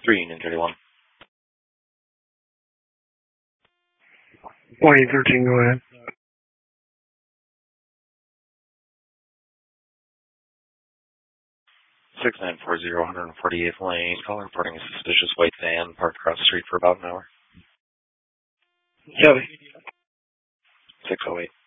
3 Union 31. Wayne 13, go ahead. Six 6940 148th Lane. Caller reporting a suspicious white van parked across the street for about an hour. Kelly. 608.